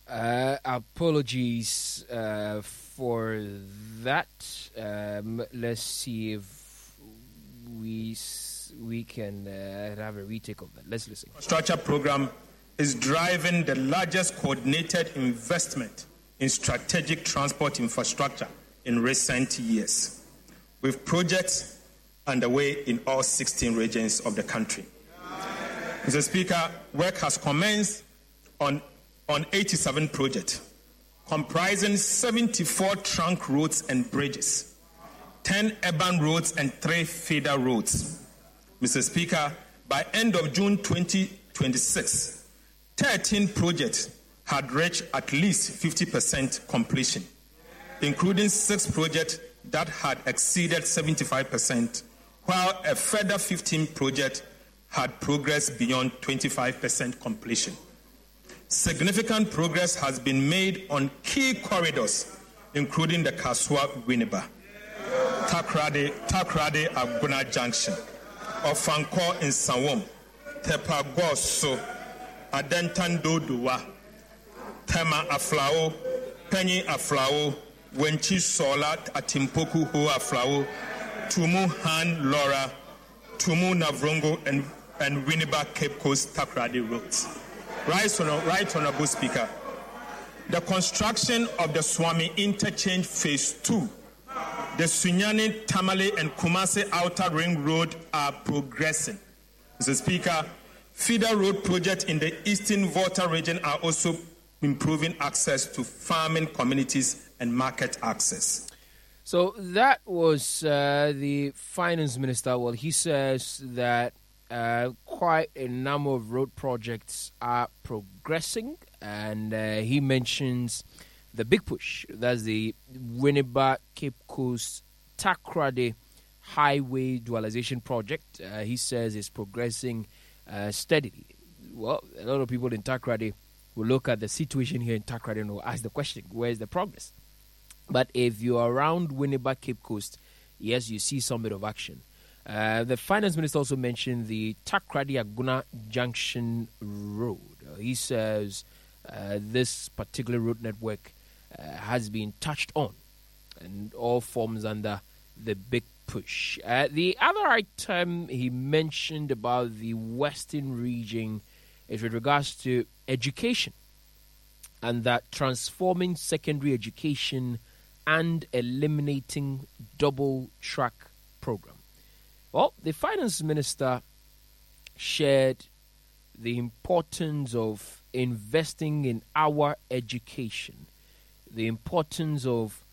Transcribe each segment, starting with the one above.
Apologies for that. Let's see if we can have a retake of that. Let's listen. Infrastructure program is driving the largest coordinated investment in strategic transport infrastructure in recent years, with projects underway in all 16 regions of the country. Mr. Speaker, work has commenced on 87 projects, comprising 74 trunk roads and bridges, 10 urban roads and 3 feeder roads. Mr. Speaker, by end of June 2026, 13 projects had reached at least 50% completion, including 6 projects that had exceeded 75%, while a further 15 projects had progressed beyond 25% completion. Significant progress has been made on key corridors, including the Kaswa-Winneba, Takrade-Aguna Junction, Ofanko in Sawom, Tepagoso, Adentan-Dodowa, Tema Aflao, Penny Aflao, Wenchi Sola, Atimpoku Ho Aflao, Tumu Han Laura, Tumu Navrongo, and Winneba Cape Coast Takrade roads. Right Honorable Speaker, the construction of the Swami Interchange Phase 2, the Sunyani, Tamale, and Kumasi Outer Ring Road are progressing. Mr. Speaker, feeder road projects in the Eastern Volta region are also improving access to farming communities and market access. So that was the finance minister. Well, he says that quite a number of road projects are progressing, and he mentions the big push. That's the Winneba Cape Coast Takrade Highway Dualization Project. He says it's progressing steadily. Well, a lot of people in Takrade will look at the situation here in Takrade and will ask the question, where's the progress? But if you're around Winneba Cape Coast, yes, you see some bit of action. The finance minister also mentioned the Takrade-Aguna Junction Road. He says this particular road network has been touched on and all forms under the big push. The other item he mentioned about the Western region is with regards to education, and that transforming secondary education and eliminating double track program. Well, the finance minister shared the importance of investing in our education, the importance of,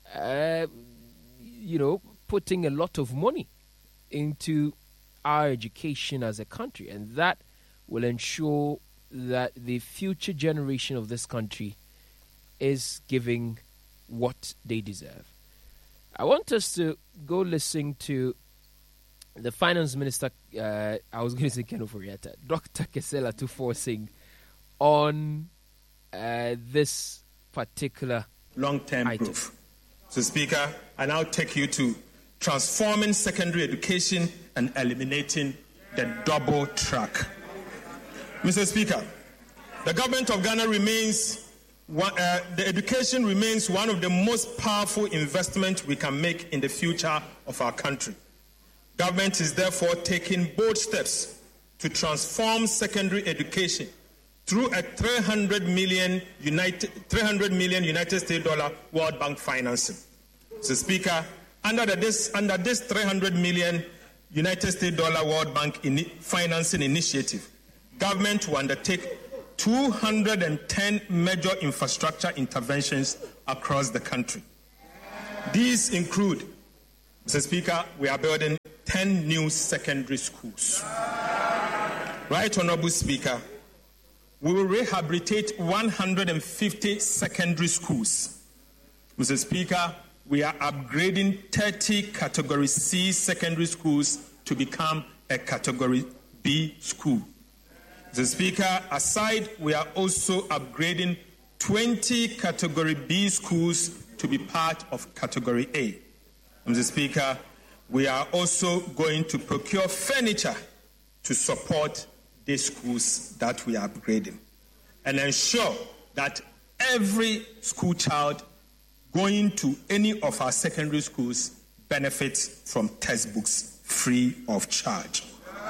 putting a lot of money into our education as a country, and that will ensure that the future generation of this country is giving what they deserve. I want us to go listen to the finance minister, I was going to say Ken Ofori-Atta, Dr. Kesela Tufor-Singh, on this particular long-term growth. So, Speaker, I now take you to transforming secondary education and eliminating the double track. Mr. Speaker, the government of Ghana the education remains one of the most powerful investments we can make in the future of our country. Government is therefore taking bold steps to transform secondary education through a $300 million United States dollar World Bank financing. So, Speaker, under this $300 million United States dollar World Bank financing initiative, government will undertake 210 major infrastructure interventions across the country. These include, Mr. Speaker, we are building 10 new secondary schools. Right, Honorable Speaker, we will rehabilitate 150 secondary schools. Mr. Speaker, we are upgrading 30 Category C secondary schools to become a Category B school. Mr. Speaker, aside, we are also upgrading 20 Category B schools to be part of Category A. Mr. Speaker, we are also going to procure furniture to support these schools that we are upgrading and ensure that every school child going to any of our secondary schools benefits from textbooks free of charge.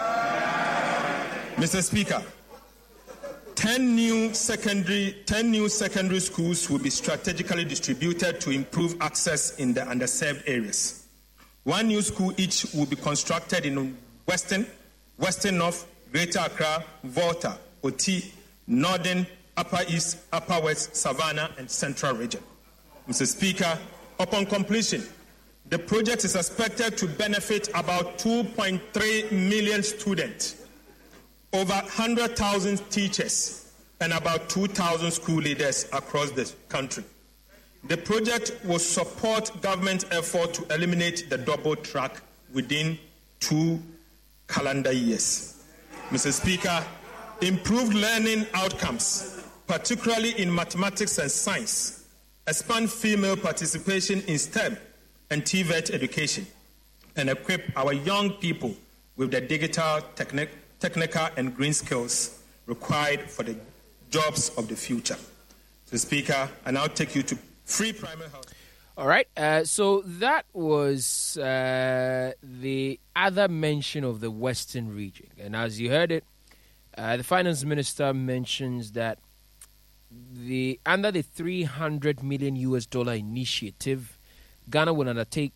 Mr. Speaker, 10 new secondary schools will be strategically distributed to improve access in the underserved areas. 1 new school each will be constructed in Western North, Greater Accra, Volta, Oti, Northern, Upper East, Upper West, Savannah, and Central Region. Mr. Speaker, upon completion, the project is expected to benefit about 2.3 million students, over 100,000 teachers, and about 2,000 school leaders across the country. The project will support government effort to eliminate the double track within 2 calendar years. Mr. Speaker, improved learning outcomes, particularly in mathematics and science, expand female participation in STEM and TVET education, and equip our young people with the digital, technical, and green skills required for the jobs of the future. Mr. Speaker, I now take you to free primary health. All right. So that was the other mention of the Western region. And as you heard it, the finance minister mentions that under the $300 million initiative, Ghana will undertake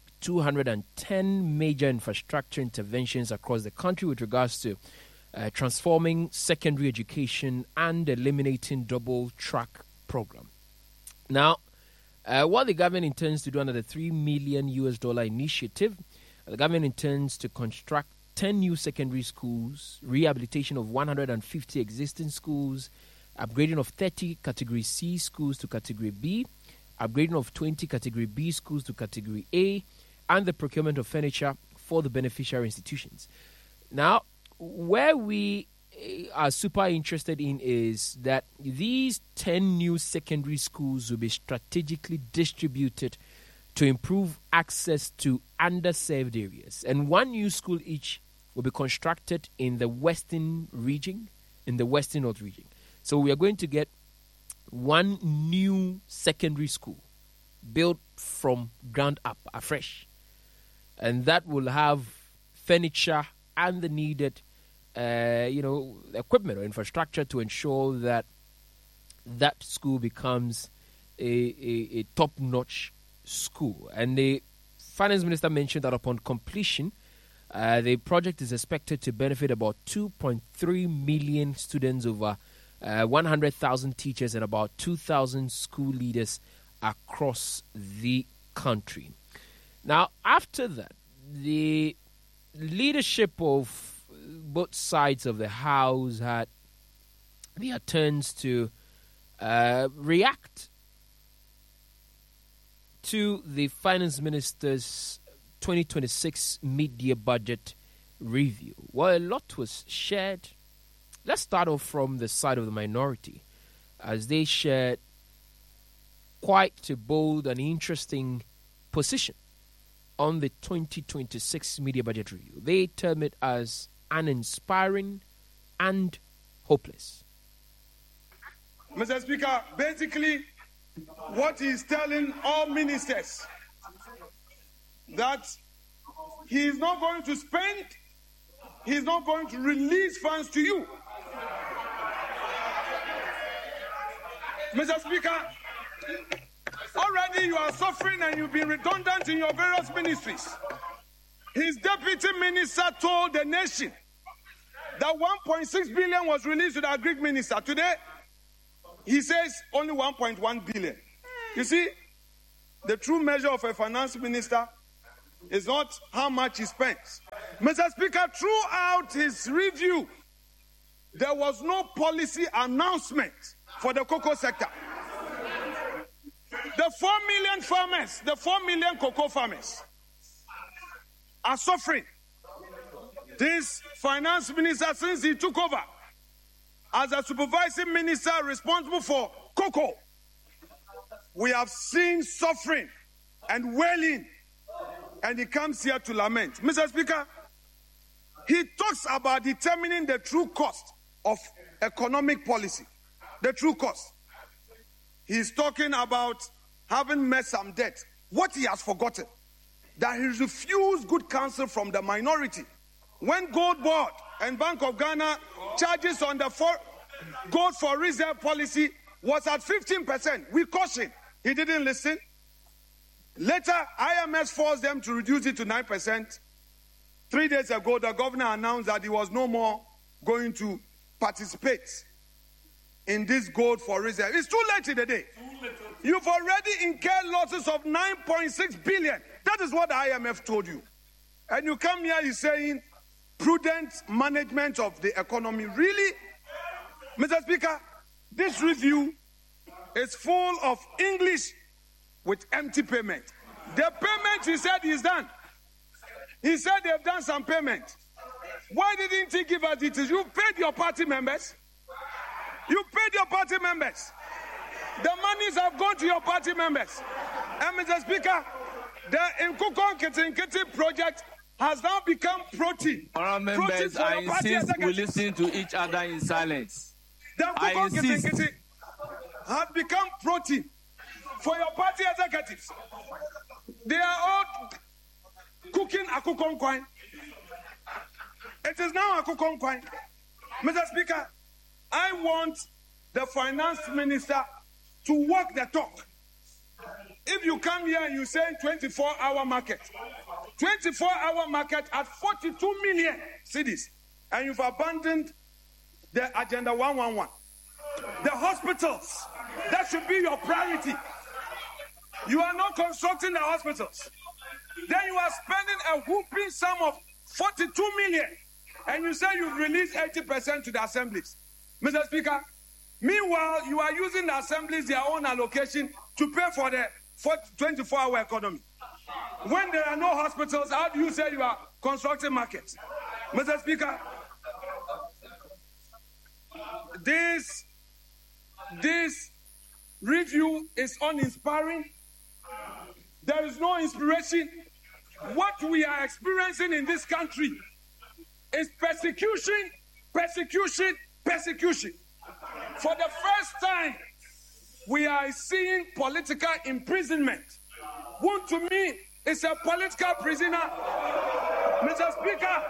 210 major infrastructure interventions across the country with regards to transforming secondary education and eliminating double track program. Now, what the government intends to do under the $3 million initiative, the government intends to construct 10 new secondary schools, rehabilitation of 150 existing schools, upgrading of 30 Category C schools to Category B, upgrading of 20 Category B schools to Category A, and the procurement of furniture for the beneficiary institutions. Now, where we are super interested in is that these 10 new secondary schools will be strategically distributed to improve access to underserved areas. And 1 new school each will be constructed in the Western region, in the Western North region. So we are going to get 1 new secondary school built from ground up, afresh. And that will have furniture and the needed equipment or infrastructure to ensure that that school becomes a top-notch school. And the finance minister mentioned that upon completion, the project is expected to benefit about 2.3 million students, over 100,000 teachers, and about 2,000 school leaders across the country. Now, after that, the leadership of both sides of the House had their turns to react to the finance minister's 2026 mid-year budget review. Well, a lot was shared. Let's start off from the side of the minority, as they shared quite a bold and interesting position on the 2026 media budget review. They term it as uninspiring and hopeless. Mr. Speaker, basically what he's telling all ministers, that he is not going to spend, he is not going to release funds to you. Mr. Speaker, already you are suffering and you've been redundant in your various ministries. His deputy minister told the nation that 1.6 billion was released to the agri minister. Today, he says only 1.1 billion. You see, the true measure of a finance minister is not how much he spends. Mr. Speaker, throughout his review, there was no policy announcement for the cocoa sector. The 4 million farmers, the 4 million cocoa farmers are suffering. This finance minister, since he took over as a supervising minister responsible for cocoa, we have seen suffering and wailing, and he comes here to lament. Mr. Speaker, he talks about determining the true cost of economic policy, the true cost. he's talking about having met some debt. What he has forgotten, that he refused good counsel from the minority. When Gold Board and Bank of Ghana charges on the gold for reserve policy was at 15%, we cautioned. He didn't listen. Later, IMF forced them to reduce it to 9%. 3 days ago, the governor announced that he was no more going to participate in this gold for reserve. It's too late in the day. You've already incurred losses of 9.6 billion. That is what the IMF told you. And you come here, you're saying prudent management of the economy. Really? Mr. Speaker, this review is full of English with empty payment. The payment he said is done. He said they've done some payment. Why didn't he give us details? You paid your party members. You paid your party members. The monies have gone to your party members. And Mr. Speaker, the Nkukon Kitinkiti project has now become protein. Honourable members, I insist we listen to each other in silence. The Nkukon Kitinkiti has become protein for your party executives. They are all cooking Akukon coin. It is now Akukon coin. Mr. Speaker, I want the finance minister to walk the talk. If you come here and you say 24-hour market, 24-hour market at 42 million cities, and you've abandoned the Agenda 111, the hospitals, that should be your priority. You are not constructing the hospitals. Then you are spending a whooping sum of 42 million, and you say you've released 80% to the assemblies. Mr. Speaker, meanwhile, you are using the assemblies, their own allocation, to pay for the 24-hour economy. When there are no hospitals, how do you say you are constructing markets? Mr. Speaker, this review is uninspiring. There is no inspiration. What we are experiencing in this country is persecution, persecution, persecution. For the first time, we are seeing political imprisonment. Who to me is a political prisoner. Mr. Speaker,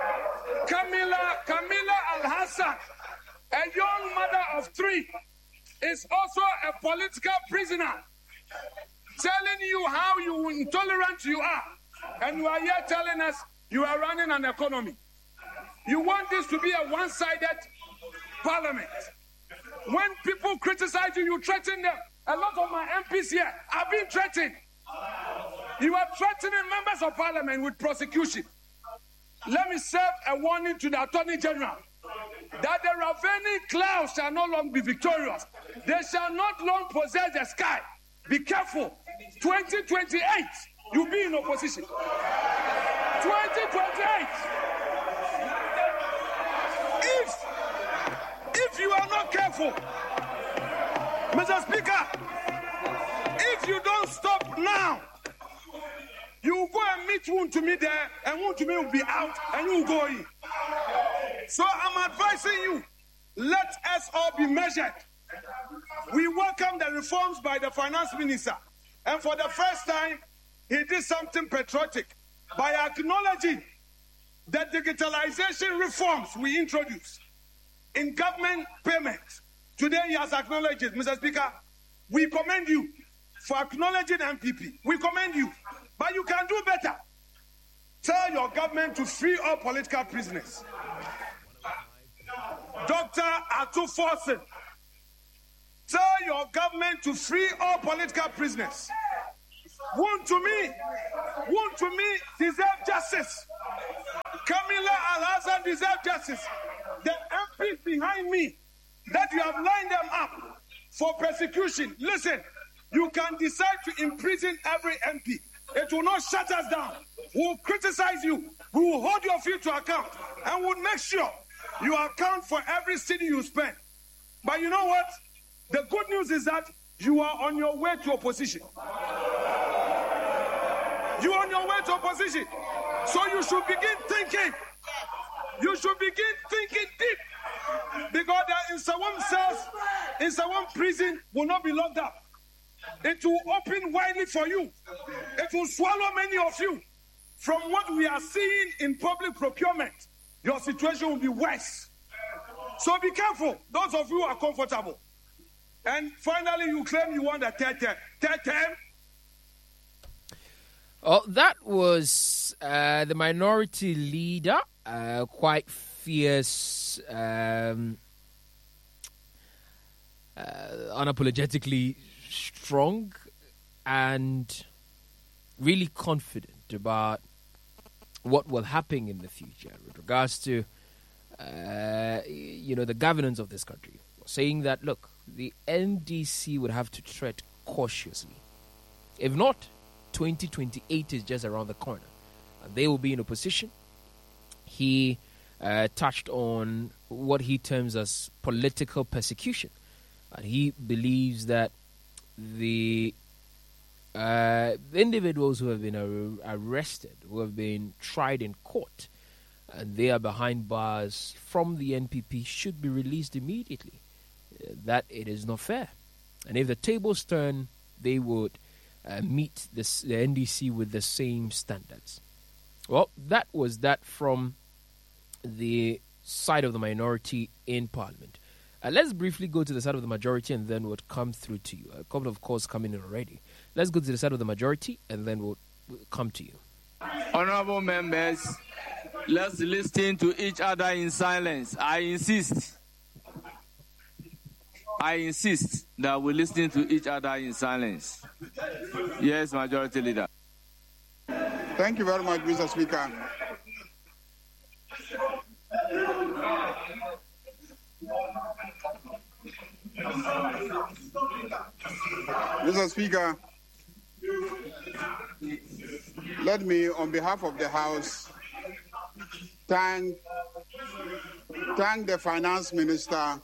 Camilla Al-Hassan, a young mother of 3, is also a political prisoner, telling you how intolerant you are. And you are here telling us you are running an economy. You want this to be a one-sided parliament. When people criticize you, you threaten them. A lot of my MPs here have been threatened. You are threatening members of parliament with prosecution. Let me serve a warning to the Attorney General that the ravening clouds shall no longer be victorious. They shall not long possess the sky. Be careful. 2028, you'll be in opposition. 2028. If you are not careful, Mr. Speaker, if you don't stop now, you will go and meet Wontumi there, and Wontumi will be out, and you will go in. So I'm advising you, let us all be measured. We welcome the reforms by the finance minister, and for the first time, he did something patriotic by acknowledging the digitalization reforms we introduced in government payment. Today he has acknowledged it. Mr. Speaker, we commend you for acknowledging MPP. We commend you. But you can do better. Tell your government to free all political prisoners. Dr. Atu Forson, tell your government to free all political prisoners. Wontumi deserve justice. Camilla Al-Hassan deserve justice. The MPs behind me that you have lined them up for persecution. Listen, you can decide to imprison every MP. It will not shut us down. We will criticize you. We will hold your feet to account. And we'll make sure you account for every city you spend. But you know what? The good news is that you are on your way to opposition. You are on your way to opposition. So you should begin thinking. You should begin thinking deep. Because in Sawam cells, in Sawam prison will not be locked up. It will open widely for you. It will swallow many of you. From what we are seeing in public procurement, your situation will be worse. So be careful, those of you who are comfortable. And finally, you claim you want a third term. Oh, that was the minority leader, quite fierce, unapologetically strong, and really confident about what will happen in the future with regards to, the governance of this country. Saying that, look, the NDC would have to tread cautiously. If not, 2028 is just around the corner, and they will be in opposition. He touched on what he terms as political persecution, and he believes that the individuals who have been arrested, who have been tried in court, and they are behind bars from the NPP, should be released immediately. That it is not fair, and if the tables turn, they would meet the NDC with the same standards. Well, that was that from the side of the minority in Parliament. Let's briefly go to the side of the majority, and then we'll come through to you. A couple of calls coming in already. Let's go to the side of the majority, and then we'll come to you. Honorable members, let's listen to each other in silence. I insist that we listen to each other in silence. Yes, Majority Leader. Thank you very much, Mr. Speaker. Mr. Speaker, let me, on behalf of the House, thank the Finance Minister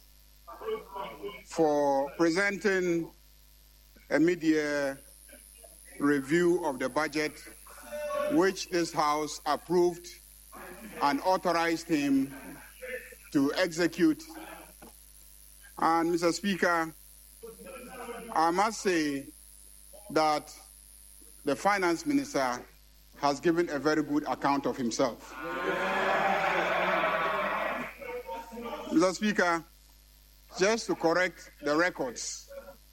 for presenting a mid-year review of the budget, which this House approved and authorized him to execute. And, Mr. Speaker, I must say that the Finance Minister has given a very good account of himself. Mr. Speaker, just to correct the records,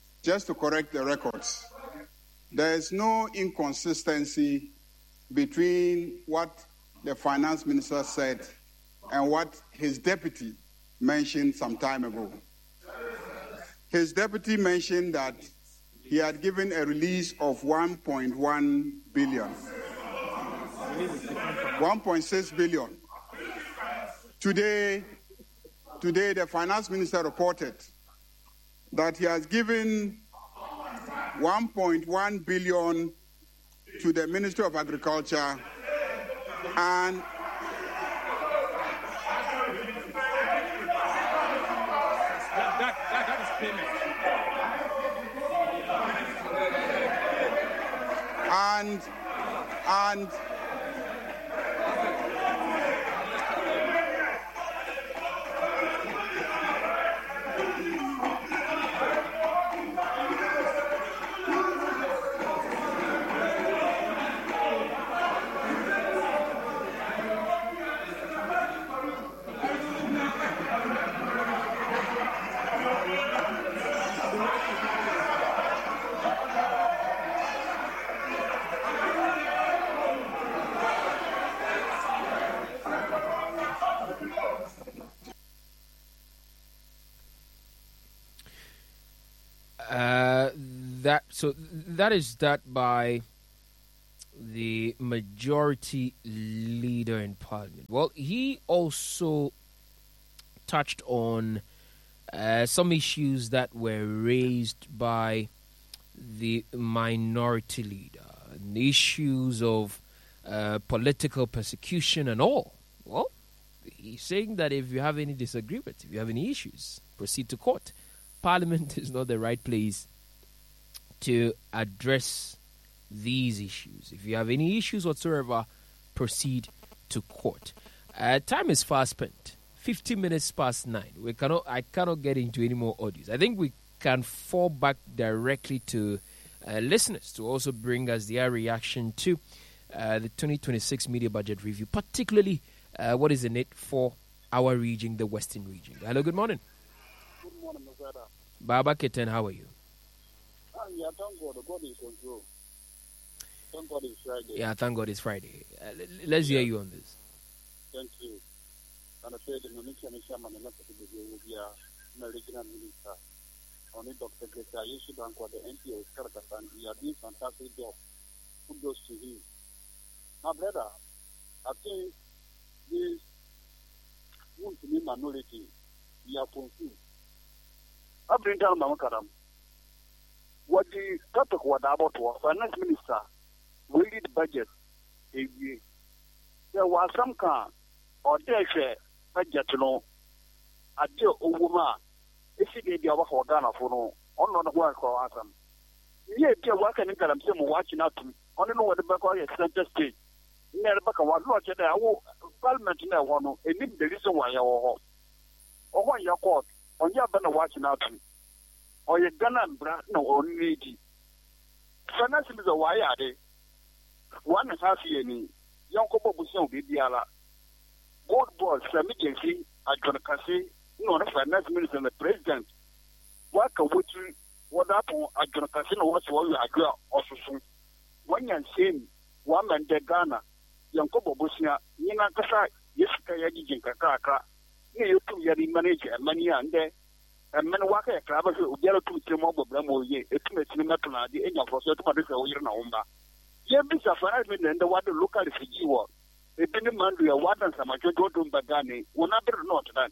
there is no inconsistency between what the Finance Minister said and what his deputy mentioned some time ago. His deputy mentioned that he had given a release of 1.1 billion, 1.6 billion. Today, the Finance Minister reported that he has given 1.1 billion to the Ministry of Agriculture and that is payment. And that is that by the majority leader in Parliament. Well, he also touched on some issues that were raised by the minority leader, and the issues of political persecution and all. Well, he's saying that if you have any disagreement, if you have any issues, proceed to court. Parliament is not the right place to address these issues. If you have any issues whatsoever, proceed to court. Time is fast spent. 50 minutes past 9. I cannot get into any more audios. I think we can fall back directly to listeners to also bring us their reaction to the 2026 media budget review, particularly what is in it for our region, the Western region. Hello, good morning. Good morning, Mr. Baba Keten, how are you? Yeah, thank God. God is control. Thank God it's Friday. Yeah, thank God it's Friday. Let's hear you on this. Thank you. And I said the Indonesian chairman and not the regional minister. Only Dr. Kesa Yesu Banko, the NPO, Karakatan, he are doing fantastic job. Kudos to him. My brother, I think this Muslim minority, we are confused. I bring down Mamakaram. What the topic was about was finance minister will lead budget a year. There was some kind or there's a budget, a deal over. If you did your work for Ghana for no, on the work for Assam. Yet, you're working in Kalam, watching out to me. Only know what the back of your center state. Never back of what watch at Parliament in a one, and the reason why you're home. Or when you're caught, on your banner watching out to me. Or your Ghana and brand no only needy. Finance is a wire day. 1.5 years, young couple will be the Allah. Board board, some agency, I can say. No, the finance minister and the president. What can we do? What happened? I can casino what's what we agree also soon. When you're saying 1 man de Ghana, young couple Bosnia, Nina Kasa, yes, Kayaki Kaka, you two year manager and money and there. And men work at Crabber who get to the mobile Bramo ye, it makes me not to the end of certain year number. Yeah, Mr. Finance Minister and the one to look at the Fiji war. It's been a man to a water and some go to Bagani, one other not done.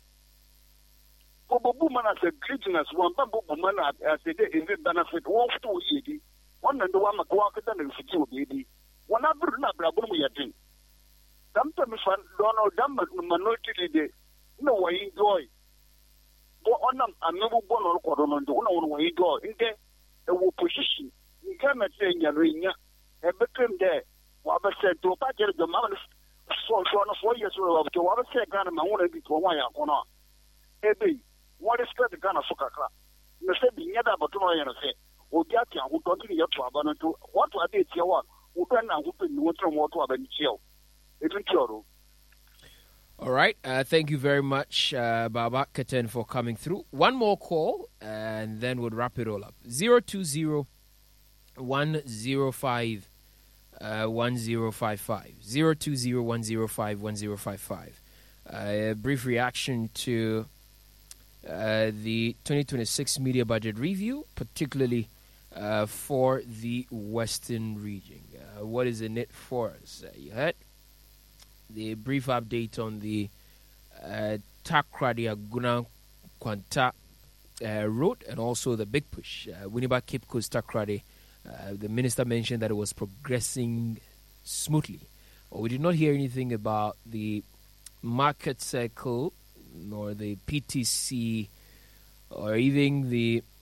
Bobo Booman as a greatness, one Bambo Booman as a day in the benefit, 180, one and the one McWalker and Fiji baby. One other not Brabum Yatin. Sometimes Donald Dumber minority day, no way enjoy. Go on them and never born or Coronan, the one way go in there, a position. You cannot say in your ring, a became there. What I said to a packet of the mountains, so 4 years old, to what I said, Ghana, my own before why I go on. Ebe, what is the Ghana soccer club? You said, the other but tomorrow, and say, Ogiatia, who continue to abandon to what are they here? Who can now open water and water and chill? It's a all right. Thank you very much, Baba Keten, for coming through. One more call, and then we'll wrap it all up. 020-105-1055. 020-105-1055. A brief reaction to the 2026 media budget review, particularly for the Western region. What is in it for us? You heard the brief update on the Takrady Aguna Kwanta road and also the big push. Winneba Cape Coast Takrady. The minister mentioned that it was progressing smoothly. We did not hear anything about the market circle nor the PTC or even the